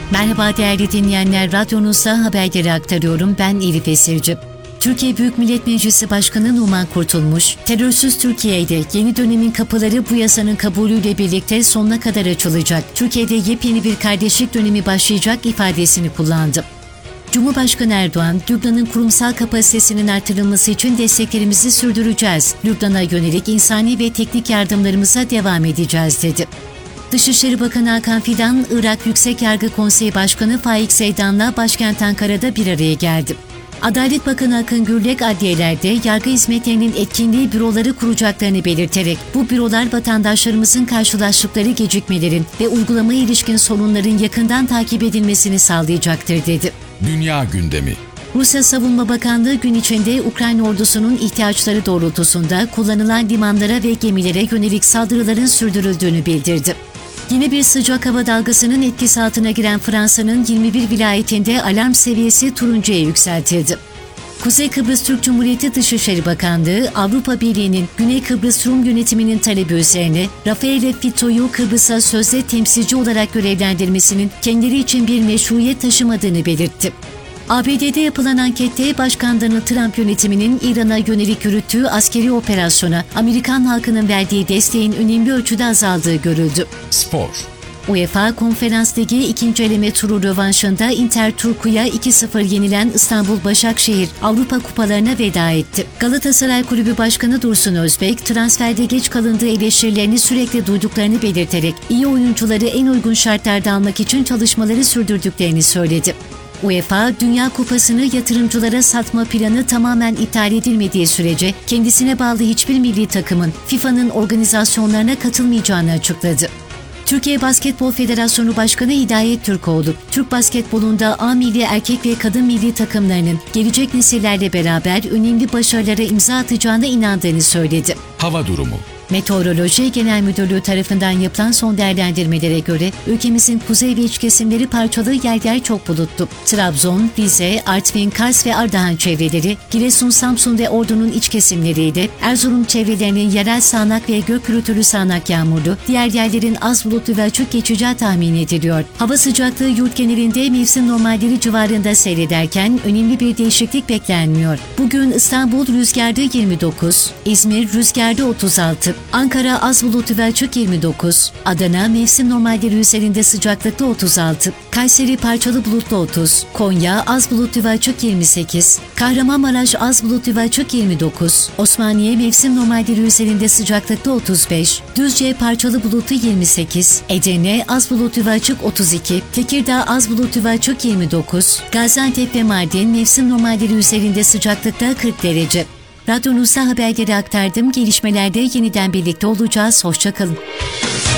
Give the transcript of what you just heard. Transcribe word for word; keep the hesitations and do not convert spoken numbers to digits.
Merhaba değerli dinleyenler, radyonuzda haberleri aktarıyorum. Ben Elif Esirci. Türkiye Büyük Millet Meclisi Başkanı Numan Kurtulmuş, terörsüz Türkiye'de yeni dönemin kapıları bu yasanın kabulüyle birlikte sonuna kadar açılacak, Türkiye'de yepyeni bir kardeşlik dönemi başlayacak ifadesini kullandı. Cumhurbaşkanı Erdoğan, Lübnan'ın kurumsal kapasitesinin artırılması için desteklerimizi sürdüreceğiz, Lübnan'a yönelik insani ve teknik yardımlarımıza devam edeceğiz dedi. Dışişleri Bakanı Hakan Fidan, Irak Yüksek Yargı Konseyi Başkanı Faik Zeydan'la başkent Ankara'da bir araya geldi. Adalet Bakanı Akın Gürlek, adliyelerde yargı hizmetlerinin etkinliği büroları kuracaklarını belirterek, bu bürolar vatandaşlarımızın karşılaştıkları gecikmelerin ve uygulamaya ilişkin sorunların yakından takip edilmesini sağlayacaktır dedi. Dünya gündemi. Rusya Savunma Bakanlığı gün içinde Ukrayna ordusunun ihtiyaçları doğrultusunda kullanılan limanlara ve gemilere yönelik saldırıların sürdürüldüğünü bildirdi. Yine bir sıcak hava dalgasının etkisi altına giren Fransa'nın yirmi bir vilayetinde alarm seviyesi turuncuya yükseltildi. Kuzey Kıbrıs Türk Cumhuriyeti Dışişleri Bakanlığı, Avrupa Birliği'nin Güney Kıbrıs Rum yönetiminin talebi üzerine Rafael Fitto'yu Kıbrıs'a sözde temsilci olarak görevlendirmesinin kendileri için bir meşruiyet taşımadığını belirtti. A B D'de yapılan ankette Başkan Donald Trump yönetiminin İran'a yönelik yürüttüğü askeri operasyona Amerikan halkının verdiği desteğin önemli ölçüde azaldığı görüldü. Spor. UEFA Konferans Ligi ikinci eleme turu rövanşında Inter Turku'ya iki sıfır yenilen İstanbul Başakşehir Avrupa Kupalarına veda etti. Galatasaray Kulübü Başkanı Dursun Özbek, transferde geç kalındığı eleştirilerini sürekli duyduklarını belirterek iyi oyuncuları en uygun şartlarda almak için çalışmaları sürdürdüklerini söyledi. UEFA, Dünya Kupası'nı yatırımcılara satma planı tamamen iptal edilmediği sürece kendisine bağlı hiçbir milli takımın FIFA'nın organizasyonlarına katılmayacağını açıkladı. Türkiye Basketbol Federasyonu Başkanı Hidayet Türkoğlu, Türk basketbolunda A milli erkek ve kadın milli takımlarının gelecek nesillerle beraber önemli başarılara imza atacağına inandığını söyledi. Hava durumu. Meteoroloji Genel Müdürlüğü tarafından yapılan son değerlendirmelere göre ülkemizin kuzey ve iç kesimleri parçalı, yer yer çok bulutlu. Trabzon, Rize, Artvin, Kars ve Ardahan çevreleri, Giresun, Samsun ve Ordu'nun iç kesimleriydi. Erzurum çevrelerinin yerel sağanak ve gök gürültülü sağanak yağmurlu, diğer yerlerin az bulutlu ve açık geçeceği tahmin ediliyor. Hava sıcaklığı yurt genelinde mevsim normalleri civarında seyrederken önemli bir değişiklik beklenmiyor. Bugün İstanbul rüzgarda yirmi dokuz, İzmir rüzgarda otuz altı, Ankara az bulutlu ve açık yirmi dokuz, Adana mevsim normalleri üzerinde sıcaklıkta otuz altı, Kayseri parçalı bulutlu otuz, Konya az bulutlu ve açık yirmi sekiz, Kahramanmaraş az bulutlu ve açık yirmi dokuz, Osmaniye mevsim normalleri üzerinde sıcaklıkta otuz beş, Düzce parçalı bulutlu yirmi sekiz, Edirne az bulutlu ve açık otuz iki, Tekirdağ az bulutlu ve açık yirmi dokuz, Gaziantep ve Mardin mevsim normalleri üzerinde sıcaklıkta kırk derece. Radyonuzda haberleri aktardım. Gelişmelerde yeniden birlikte olacağız. Hoşça kalın.